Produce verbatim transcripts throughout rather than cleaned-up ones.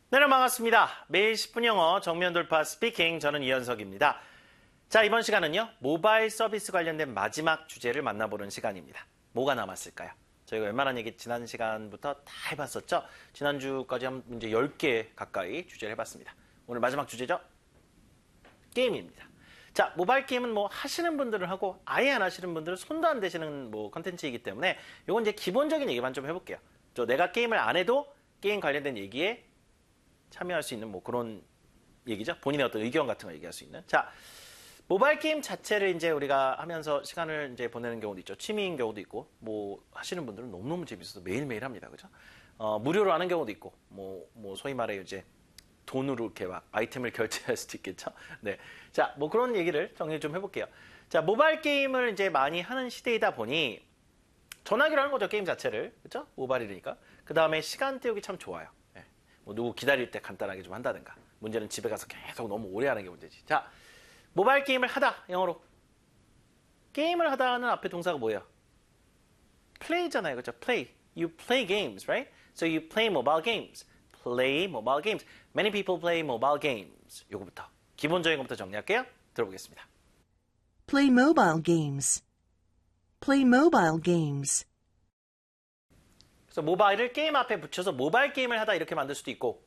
네, 반갑습니다. 매일 십 분 영어 정면 돌파 스피킹, 저는 이현석입니다. 자, 이번 시간은요, 모바일 서비스 관련된 마지막 주제를 만나보는 시간입니다. 뭐가 남았을까요? 저희가 웬만한 얘기 지난 시간부터 다 해봤었죠? 지난주까지 한 이제 열 개 가까이 주제를 해봤습니다. 오늘 마지막 주제죠? 게임입니다. 자, 모바일 게임은 뭐 하시는 분들은 하고 아예 안 하시는 분들은 손도 안 대시는 뭐 컨텐츠이기 때문에 이건 이제 기본적인 얘기만 좀 해볼게요. 저 내가 게임을 안 해도 게임 관련된 얘기에 참여할 수 있는 뭐 그런 얘기죠. 본인의 어떤 의견 같은 거 얘기할 수 있는. 자, 모바일 게임 자체를 이제 우리가 하면서 시간을 이제 보내는 경우도 있죠. 취미인 경우도 있고, 뭐 하시는 분들은 너무너무 재밌어서 매일매일 합니다. 그죠? 어, 무료로 하는 경우도 있고, 뭐, 뭐 소위 말해 이제 돈으로 이렇게 막 아이템을 결제할 수도 있겠죠. 네. 자, 뭐 그런 얘기를 정리 좀 해볼게요. 자, 모바일 게임을 이제 많이 하는 시대이다 보니 전화기로 하는 거죠. 게임 자체를. 그죠? 모바일이니까. 그 다음에 시간 때우기 참 좋아요. 뭐 누구 기다릴 때 간단하게 좀 한다든가. 문제는 집에 가서 계속 너무 오래 하는 게 문제지. 자, 모바일 게임을 하다, 영어로. 게임을 하다는 앞에 동사가 뭐예요? play잖아요, 그렇죠? play. You play games, right? So you play mobile games. play mobile games. Many people play mobile games. 요거부터. 기본적인 것부터 정리할게요. 들어보겠습니다. Play mobile games. Play mobile games. 그래서 모바일을 게임 앞에 붙여서 모바일 게임을 하다 이렇게 만들 수도 있고,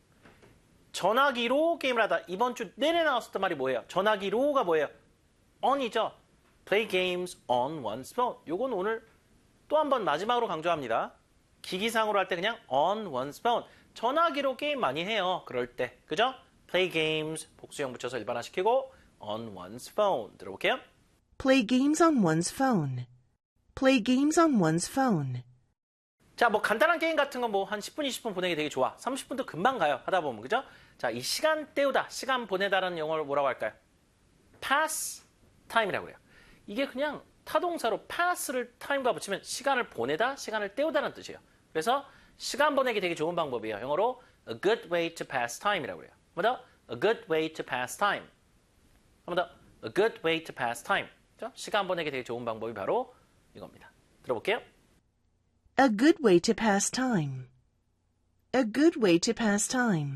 전화기로 게임을 하다. 이번 주 내내 나왔었던 말이 뭐예요? 전화기로가 뭐예요? on이죠. Play games on one's phone. 요건 오늘 또 한 번 마지막으로 강조합니다. 기기상으로 할 때 그냥 on one's phone. 전화기로 게임 많이 해요. 그럴 때. 그죠? Play games 복수형 붙여서 일반화시키고 on one's phone. 들어볼게요. Play games on one's phone. Play games on one's phone. 자, 뭐 간단한 게임 같은 건 뭐 한 십 분, 이십 분 보내기 되게 좋아. 삼십 분도 금방 가요. 하다 보면. 그죠? 자, 이 시간 때우다, 시간 보내다라는 영어를 뭐라고 할까요? pass time이라고 해요. 이게 그냥 타동사로 pass를 time과 붙이면 시간을 보내다, 시간을 때우다라는 뜻이에요. 그래서 시간 보내기 되게 좋은 방법이에요. 영어로 a good way to pass time이라고 해요. 한 번 더, a good way to pass time. 한 번 더, a good way to pass time. 그죠? 시간 보내기 되게 좋은 방법이 바로 이겁니다. 들어볼게요. A good way to pass time. A good way to pass time.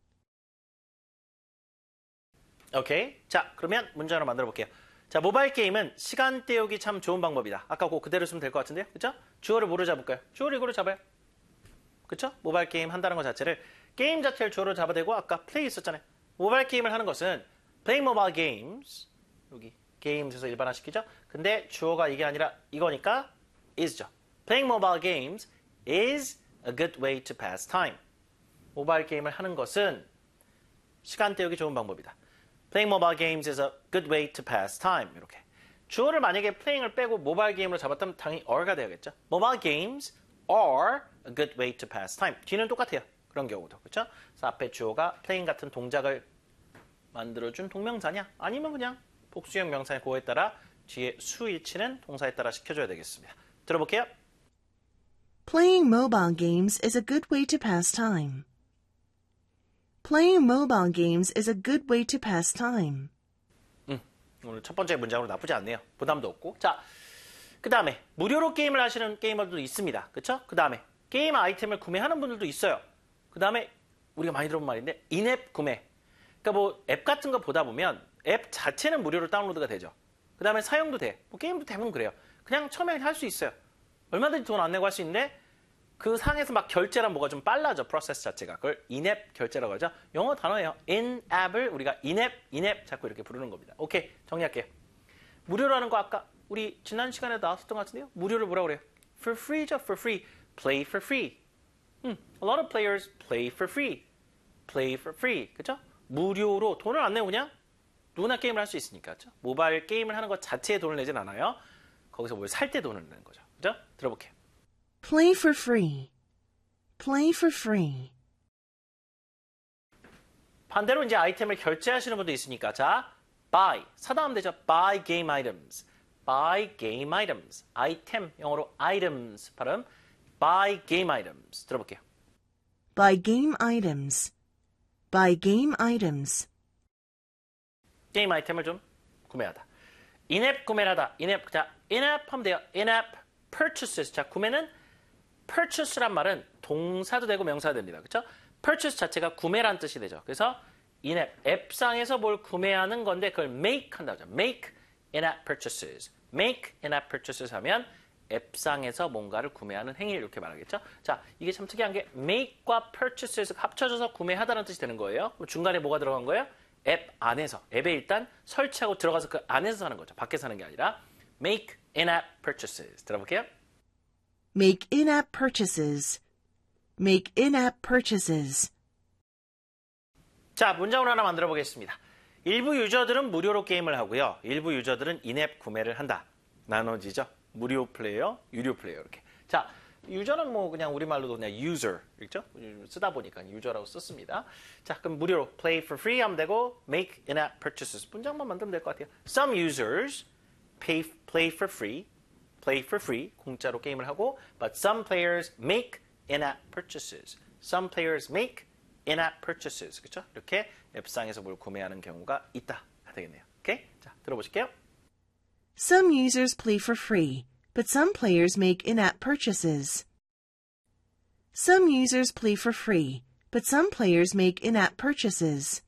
오케이. 자, 그러면 문제 하나 만들어 볼게요. 자, 모바일 게임은 시간 때우기 참 좋은 방법이다. 아까 그거 그대로 쓰면 될 것 같은데요. 그쵸? 주어를 뭐로 잡을까요? 주어를 이거로 잡아요. 그쵸? 모바일 게임 한다는 것 자체를, 게임 자체를 주어로 잡아대고 아까 플레이 있었잖아요. 모바일 게임을 하는 것은 play mobile games. 여기 games에서 일반화시키죠. 근데 주어가 이게 아니라 이거니까 is죠. Playing mobile games is a good way to pass time. 모바일 게임을 하는 것은 시간 때우기 좋은 방법이다. Playing mobile games is a good way to pass time. 이렇게. 주어를 만약에 playing을 빼고 모바일 게임으로 잡았다면 당연히 are가 되어야겠죠. Mobile games are a good way to pass time. 뒤는 똑같아요. 그런 경우도. 그렇죠? 그래서 앞에 주어가 playing 같은 동작을 만들어준 동명사냐? 아니면 그냥 복수형 명사의 고에 따라 뒤에 수일치는 동사에 따라 시켜줘야 되겠습니다. 들어볼게요. Playing mobile games is a good way to pass time. Playing mobile games is a good way to pass time. 음, 오늘 첫 번째 문장으로 나쁘지 않네요. 부담도 없고. 자, 그 다음에 무료로 게임을 하시는 게이머들도 있습니다. 그쵸? 그 다음에 게임 아이템을 구매하는 분들도 있어요. 그 다음에 우리가 많이 들어본 말인데 인앱 구매. 그러니까 뭐 앱 같은 거 보다 보면 앱 자체는 무료로 다운로드가 되죠. 그 다음에 사용도 돼. 뭐 게임도 대부분 그래요. 그냥 처음에 할 수 있어요. 얼마든지 돈 안 내고 할 수 있는데 그 상에서 막 결제란 뭐가 좀 빨라져. 프로세스 자체가. 그걸 인앱 결제라고 하죠. 영어 단어예요. 인앱을 우리가 인앱, 인앱 자꾸 이렇게 부르는 겁니다. 오케이. 정리할게요. 무료로 하는 거 아까 우리 지난 시간에 나왔었던 것 같은데요. 무료를 뭐라고 그래요? For free죠. For free. Play for free. 음, a lot of players play for free. Play for free. 그죠? 무료로 돈을 안 내고 그냥 누구나 게임을 할 수 있으니까. 그죠? 모바일 게임을 하는 것 자체에 돈을 내진 않아요. 거기서 뭘 살 때 돈을 내는 거죠. 그죠? 들어볼게요. Play for free. Play for free. 반대로 이제 아이템을 결제하시는 분도 있으니까. 자, buy. 사다 하면 되죠. buy game items. buy game items. 아이템, 영어로 items 발음. buy game items. 들어볼게요. Buy game items. Buy game items. 게임 아이템을 좀 구매하다. 인앱 구매를 하다. 인앱, 자, 인앱 하면 돼요. 인앱 purchases. 자, 구매는 purchase란 말은 동사도 되고 명사도 됩니다. 그렇죠? purchase 자체가 구매란 뜻이 되죠. 그래서 in-app, 앱상에서 뭘 구매하는 건데 그걸 make 한다고 하죠. make in-app purchases. make in-app purchases 하면 앱상에서 뭔가를 구매하는 행위를 이렇게 말하겠죠. 자, 이게 참 특이한 게 make과 purchases 합쳐져서 구매하다는 뜻이 되는 거예요. 그럼 중간에 뭐가 들어간 거예요? 앱 안에서. 앱에 일단 설치하고 들어가서 그 안에서 하는 거죠. 밖에서 하는 게 아니라 make in-app purchases. 들어볼게요. Make in-app purchases. Make in-app purchases. 자, 문장으로 하나 만들어 보겠습니다. 일부 유저들은 무료로 게임을 하고요. 일부 유저들은 인앱 구매를 한다. 나눠지죠. 무료 플레이어, 유료 플레이어 이렇게. 자, 유저는 뭐 그냥 우리말로도 그냥 user 있죠? 쓰다 보니까 유저라고 썼습니다. 자, 그럼 무료로 play for free 하면 되고 make in-app purchases 문장만 만들면 될 것 같아요. Some users pay play for free, play for free 공짜로 게임을 하고, but some players make in-app purchases. Some players make in-app purchases. 그렇죠? 이렇게 앱상에서 뭘 구매하는 경우가 있다. 되겠네요. 오케이? 자, 들어보실게요. Some users play for free, but some players make in-app purchases. Some users play for free, but some players make in-app purchases.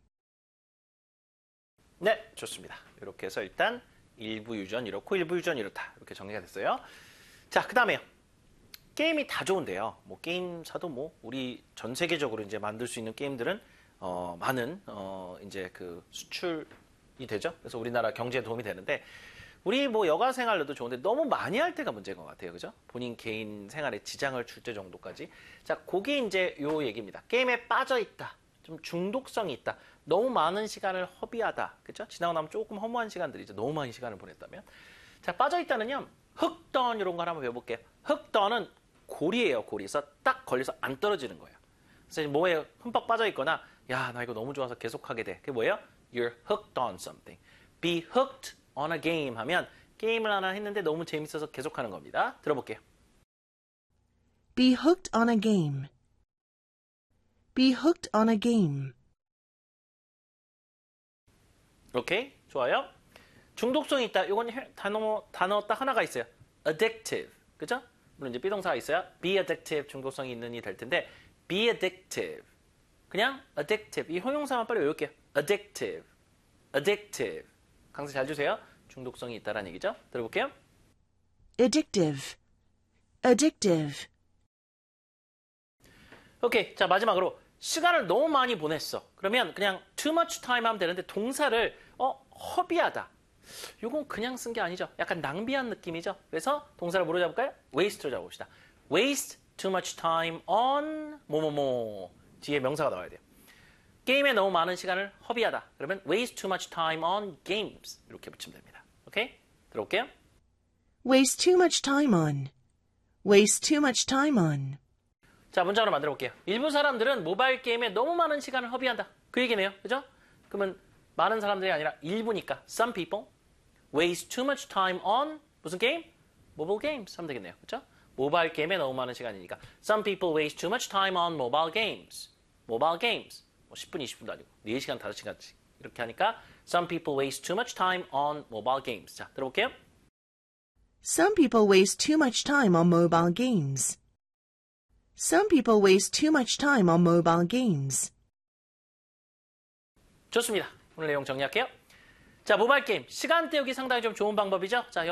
네, 좋습니다. 이렇게 해서 일단 일부 유저는 이렇고 일부 유저는 이렇다. 이렇게 정리가 됐어요. 자, 그 다음에요. 게임이 다 좋은데요. 뭐 게임사도 뭐 우리 전 세계적으로 이제 만들 수 있는 게임들은 어, 많은 어, 이제 그 수출이 되죠. 그래서 우리나라 경제에 도움이 되는데 우리 뭐 여가 생활로도 좋은데 너무 많이 할 때가 문제인 것 같아요. 그죠? 본인 개인 생활에 지장을 줄 때 정도까지. 자, 그게 이제 요 얘기입니다. 게임에 빠져 있다. 좀 중독성이 있다. 너무 많은 시간을 허비하다. 그죠? 지나고 나면 조금 허무한 시간들이죠. 너무 많은 시간을 보냈다면. 자, 빠져 있다는요. 흑던 이런 걸 한번 배워볼게요. 흑던은 골이에요. 골이. 그래서 딱 걸려서 안 떨어지는 거예요. 그래서 뭐에 흠뻑 빠져 있거나 야, 나 이거 너무 좋아서 계속하게 돼. 그게 뭐예요? You're hooked on something. Be hooked on a game 하면 게임을 하나 했는데 너무 재밌어서 계속하는 겁니다. 들어볼게요. Be hooked on a game. Be hooked on a game. 오케이, 좋아요. 중독성이 있다. 이건 단어, 단어 딱 하나가 있어요. addictive. 그죠? 물론 이제 비동사가 있어야 be addictive 중독성이 있는이 될 텐데 be addictive. 그냥 addictive. 이 형용사만 빨리 외울게요. addictive. addictive. 강세 잘 주세요. 중독성이 있다라는 얘기죠. 들어볼게요. Addictive. Addictive. 오케이. 자, 마지막으로 시간을 너무 많이 보냈어. 그러면 그냥 too much time 하면 되는데 동사를 어 허비하다. 요건 그냥 쓴 게 아니죠. 약간 낭비한 느낌이죠. 그래서 동사를 뭐로 잡을까요? waste로 잡읍시다. waste too much time on 뭐뭐뭐 뒤에 명사가 나와야 돼요. 게임에 너무 많은 시간을 허비하다. 그러면 waste too much time on games 이렇게 붙이면 됩니다. 오케이? 들어올게요. Waste too much time on. Waste too much time on. 자, 문장으로 만들어 볼게요. 일부 사람들은 모바일 게임에 너무 많은 시간을 허비한다. 그 얘기네요. 그죠? 그러면 많은 사람들이 아니라 일부니까 some people waste too much time on 무슨 게임? mobile games 하면 되겠네요. 그죠? 모바일 게임에 너무 많은 시간이니까 some people waste too much time on mobile games. mobile games. 뭐 십 분, 이십 분도 아니고 네 시간, 다섯 시간씩 이렇게 하니까 some people waste too much time on mobile games. 자, 들어볼게요. Some people waste too much time on mobile games. Some people waste too much time on mobile games. 좋습니다. 오늘 내용 정리할게요. 자, 모바일 게임 시간 때우기 상당히 좀 좋은 방법이죠. 자,